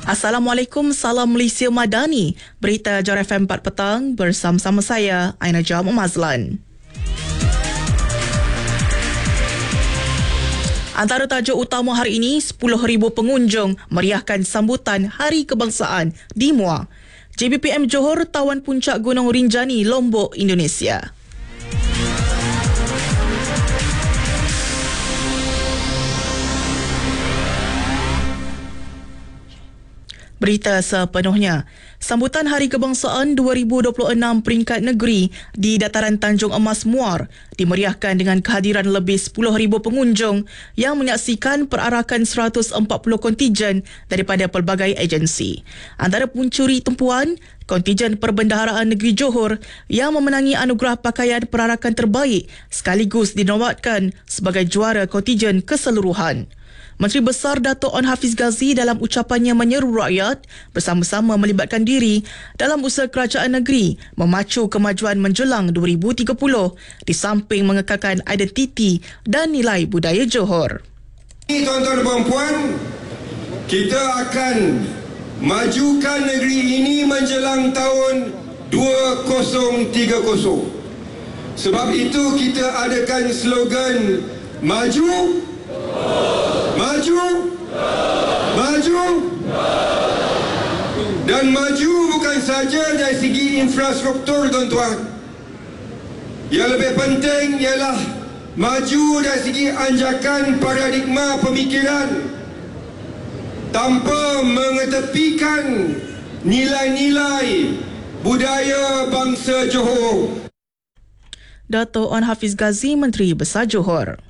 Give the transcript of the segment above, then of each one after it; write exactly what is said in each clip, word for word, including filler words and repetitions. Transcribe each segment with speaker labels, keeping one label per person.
Speaker 1: Assalamualaikum, salam Malaysia Madani. Berita J A R F M empat petang bersama-sama saya, Aina Jam Mazlan. Antara tajuk utama hari ini, sepuluh ribu pengunjung meriahkan sambutan Hari Kebangsaan di Muar. J B P M Johor tawan puncak Gunung Rinjani, Lombok, Indonesia. Berita sepenuhnya. Sambutan Hari Kebangsaan dua ribu dua puluh enam peringkat negeri di Dataran Tanjung Emas Muar dimeriahkan dengan kehadiran lebih sepuluh ribu pengunjung yang menyaksikan perarakan seratus empat puluh kontijen daripada pelbagai agensi. Antara pencuri tumpuan, kontijen Perbendaharaan Negeri Johor yang memenangi anugerah pakaian perarakan terbaik sekaligus dinobatkan sebagai juara kontijen keseluruhan. Menteri Besar Dato' Onn Hafiz Ghazi dalam ucapannya menyeru rakyat bersama-sama melibatkan diri dalam usaha kerajaan negeri memacu kemajuan menjelang dua ribu tiga puluh di samping mengekalkan identiti dan nilai budaya Johor.
Speaker 2: Tuan-tuan dan puan, kita akan majukan negeri ini menjelang tahun dua ribu tiga puluh. Sebab itu kita adakan slogan maju, maju, maju, dan maju bukan saja dari segi infrastruktur, tuan-tuan. Yang lebih penting ialah maju dari segi anjakan paradigma pemikiran tanpa mengetepikan nilai-nilai budaya bangsa Johor.
Speaker 1: Dato' Onn Hafiz Ghazi, Menteri Besar Johor.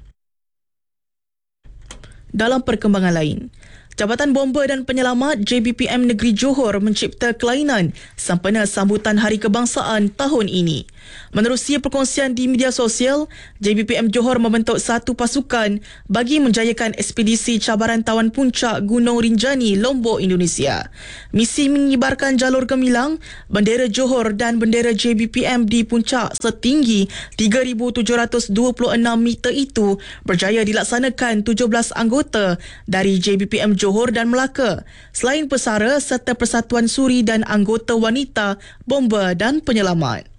Speaker 1: Dalam perkembangan lain, Jabatan Bomba dan Penyelamat J B P M Negeri Johor mencipta kelainan sempena sambutan Hari Kebangsaan tahun ini. Menerusi perkongsian di media sosial, J B P M Johor membentuk satu pasukan bagi menjayakan ekspedisi cabaran tawan puncak Gunung Rinjani, Lombok, Indonesia. Misi mengibarkan jalur gemilang, bendera Johor dan bendera J B P M di puncak setinggi tiga ribu tujuh ratus dua puluh enam meter itu berjaya dilaksanakan tujuh belas anggota dari J B P M Johor dan Melaka, selain pesara serta Persatuan Suri dan anggota wanita, bomba dan penyelamat.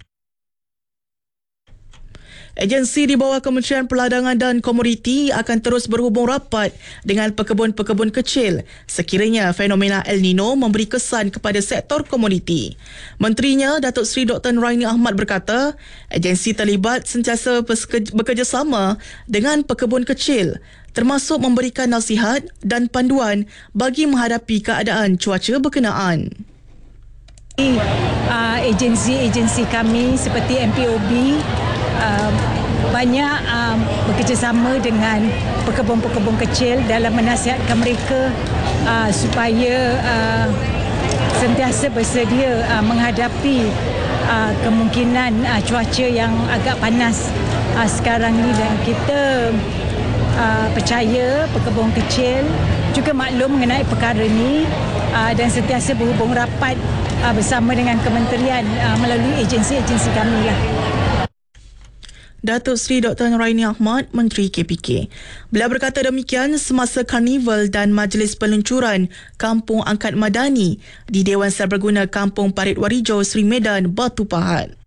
Speaker 1: Agensi di bawah Kementerian Perdagangan dan Komoditi akan terus berhubung rapat dengan pekebun-pekebun kecil sekiranya fenomena El Nino memberi kesan kepada sektor komoditi. Menterinya, Datuk Seri Doktor Nuraini Ahmad berkata, agensi terlibat sentiasa bekerjasama dengan pekebun kecil termasuk memberikan nasihat dan panduan bagi menghadapi keadaan cuaca berkenaan.
Speaker 3: Uh, agensi-agensi kami seperti M P O B uh, banyak uh, bekerjasama dengan pekebun-pekebun kecil dalam menasihatkan mereka uh, supaya uh, sentiasa bersedia uh, menghadapi uh, kemungkinan uh, cuaca yang agak panas uh, sekarang ni, dan kita uh, percaya pekebun kecil juga maklum mengenai perkara ini uh, dan sentiasa berhubung rapat uh, bersama dengan kementerian uh, melalui agensi-agensi kami lah.
Speaker 1: Datuk Seri Doktor Nuraini Ahmad, Menteri K P K. Beliau berkata demikian semasa karnival dan majlis peluncuran Kampung Angkat Madani di Dewan Serbaguna Kampung Parit Warijo, Seri Medan, Batu Pahat.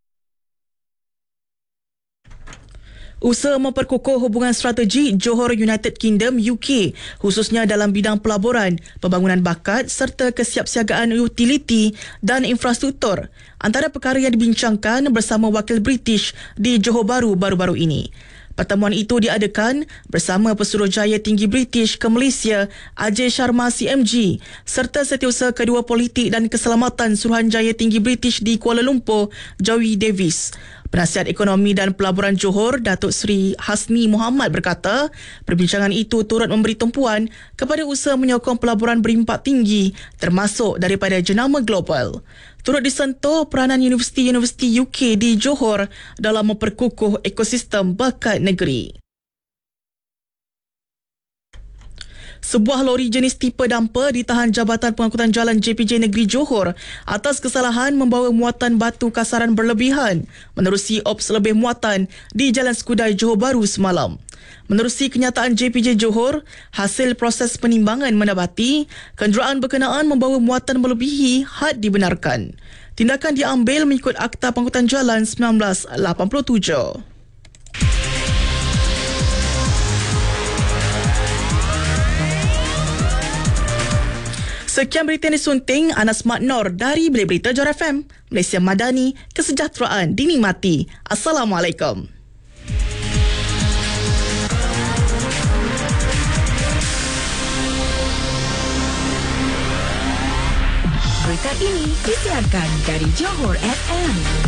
Speaker 1: Usaha memperkukuh hubungan strategi Johor United Kingdom U K khususnya dalam bidang pelaburan, pembangunan bakat serta kesiapsiagaan utiliti dan infrastruktur antara perkara yang dibincangkan bersama wakil British di Johor Bahru baru-baru ini. Pertemuan itu diadakan bersama Pesuruhjaya Tinggi British ke Malaysia Ajay Sharma C M G serta Setiausaha Kedua Politik dan Keselamatan Suruhanjaya Tinggi British di Kuala Lumpur Joey Davis. Penasihat Ekonomi dan Pelaburan Johor, Datuk Seri Hasni Muhammad berkata, perbincangan itu turut memberi tumpuan kepada usaha menyokong pelaburan berimpak tinggi termasuk daripada jenama global. Turut disentuh peranan universiti-universiti U K di Johor dalam memperkukuh ekosistem bakat negeri. Sebuah lori jenis tipe dumper ditahan Jabatan Pengangkutan Jalan J P J Negeri Johor atas kesalahan membawa muatan batu kasaran berlebihan menerusi ops lebih muatan di Jalan Skudai Johor Bahru semalam. Menerusi kenyataan J P J Johor, hasil proses penimbangan mendapati kenderaan berkenaan membawa muatan melebihi had dibenarkan. Tindakan diambil mengikut Akta Pengangkutan Jalan seribu sembilan ratus lapan puluh tujuh. Sekian berita yang disunting Anas Mat Nor dari Bilik Berita Johor F M. Malaysia Madani, kesejahteraan dinikmati. Assalamualaikum.
Speaker 4: Berita ini disiarkan dari Johor F M.